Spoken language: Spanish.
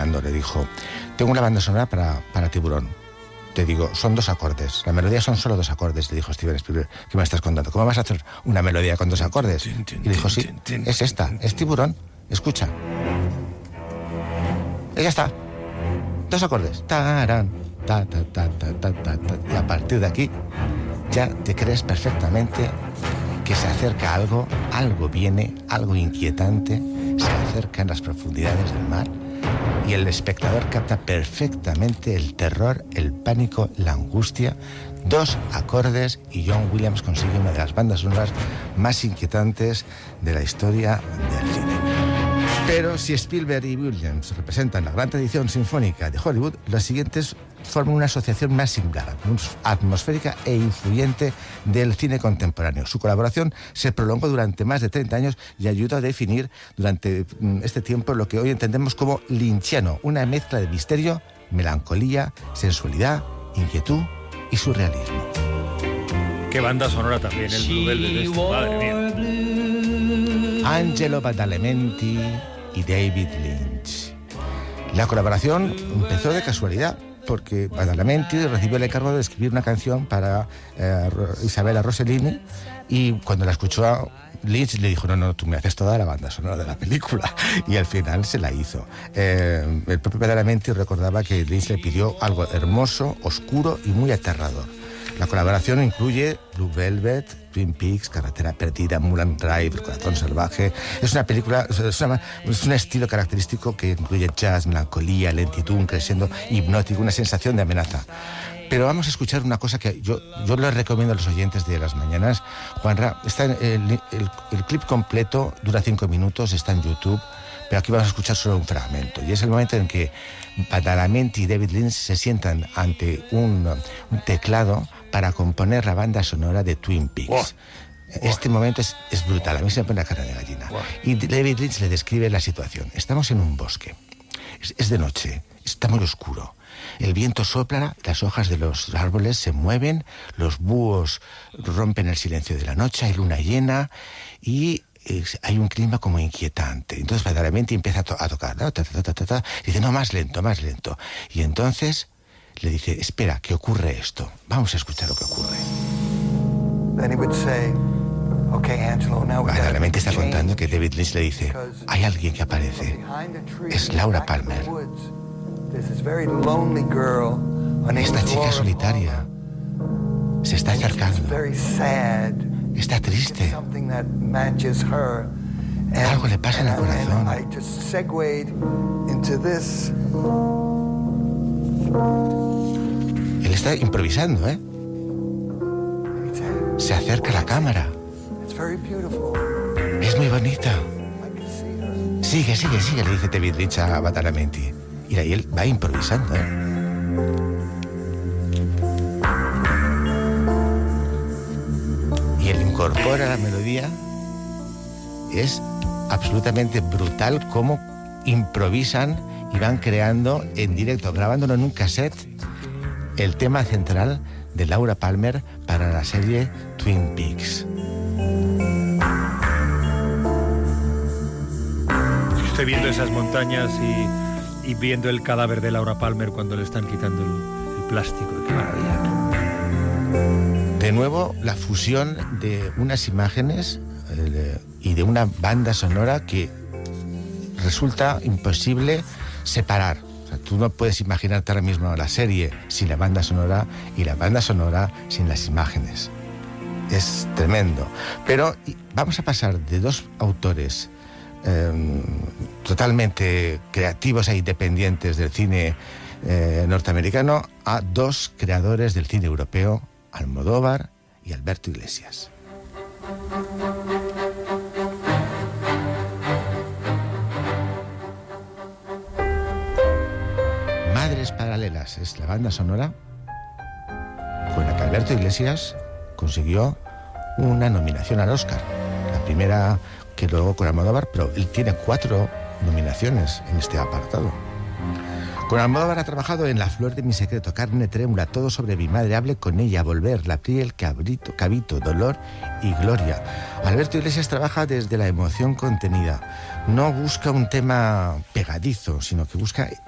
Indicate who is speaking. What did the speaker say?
Speaker 1: cuando le dijo: tengo una banda sonora para Tiburón. Te digo, son 2 acordes. La melodía son solo 2 acordes. Le dijo Steven Spielberg: ¿qué me estás contando? ¿Cómo vas a hacer una melodía con 2 acordes? Y le dijo: sí, es esta, es Tiburón. Escucha. Y ya está. 2 acordes. Tarán, ta, ta, ta, ta, ta, ta, ta. Y a partir de aquí ya te crees perfectamente que se acerca algo viene, algo inquietante, se acerca en las profundidades del mar, y el espectador capta perfectamente el terror, el pánico, la angustia. 2 acordes y John Williams consigue una de las bandas sonoras más inquietantes de la historia del cine. Pero si Spielberg y Williams representan la gran tradición sinfónica de Hollywood, los siguientes forman una asociación más singular, atmosférica e influyente del cine contemporáneo. Su colaboración se prolongó durante más de 30 años y ayudó a definir durante este tiempo lo que hoy entendemos como lynchiano, una mezcla de misterio, melancolía, sensualidad, inquietud y surrealismo.
Speaker 2: Qué banda sonora también, el Blue Velvet de esto, madre mía.
Speaker 1: Angelo Badalamenti y David Lynch. La colaboración empezó de casualidad, porque Badalamenti recibió el encargo de escribir una canción para Isabella Rossellini, y cuando la escuchó Lynch le dijo: no, tú me haces toda la banda sonora de la película, y al final se la hizo. El propio Badalamenti recordaba que Lynch le pidió algo hermoso, oscuro y muy aterrador. La colaboración incluye Blue Velvet, Twin Peaks, Carretera Perdida, Mulholland Drive, El Corazón Salvaje. Es una película, es un estilo característico que incluye jazz, melancolía, lentitud, un crescendo hipnótico, una sensación de amenaza. Pero vamos a escuchar una cosa que yo les recomiendo a los oyentes de Las Mañanas. Juanra, está el clip completo, dura 5 minutos, está en YouTube, pero aquí vamos a escuchar solo un fragmento. Y es el momento en que Badalamenti y David Lynch se sientan ante un teclado para componer la banda sonora de Twin Peaks. Este momento es brutal, a mí se me pone la carne de gallina. Y David Lynch le describe la situación. Estamos en un bosque, es de noche, está muy oscuro. El viento sopla, las hojas de los árboles se mueven, los búhos rompen el silencio de la noche, hay luna llena y hay un clima como inquietante. Entonces Badalamenti empieza a tocar, ¿no? Dice: no, más lento. Y entonces le dice: espera, que ocurre esto. Vamos a escuchar lo que ocurre. Badalamenti está contando que David Lynch le dice: hay alguien que aparece. Es Laura Palmer. Esta chica solitaria se está acercando. Está triste. Algo le pasa en el corazón. Él está improvisando, ¿eh? Se acerca a la cámara. Es muy bonita. Sigue, le dice David Lynch a Badalamenti. Y ahí él va improvisando, ¿eh? Y él incorpora la melodía. Es absolutamente brutal cómo improvisan y van creando en directo, grabándolo en un cassette, el tema central de Laura Palmer para la serie Twin Peaks.
Speaker 2: Estoy viendo esas montañas y viendo el cadáver de Laura Palmer cuando le están quitando el plástico. ¡Qué maravilla!
Speaker 1: De nuevo, la fusión de unas imágenes y de una banda sonora que resulta imposible separar. O sea, tú no puedes imaginarte ahora mismo la serie sin la banda sonora y la banda sonora sin las imágenes. Es tremendo. Pero vamos a pasar de 2 autores totalmente creativos e independientes del cine norteamericano a 2 creadores del cine europeo, Almodóvar y Alberto Iglesias. Madres Paralelas es la banda sonora con la que Alberto Iglesias consiguió una nominación al Oscar. La primera que luego con Almodóvar, pero él tiene 4 nominaciones en este apartado. Con Almodóvar ha trabajado en La flor de mi secreto, Carne trémula, Todo sobre mi madre, Hable con ella, Volver, La piel, Cabito, Dolor y Gloria. Alberto Iglesias trabaja desde la emoción contenida. No busca un tema pegadizo, sino que busca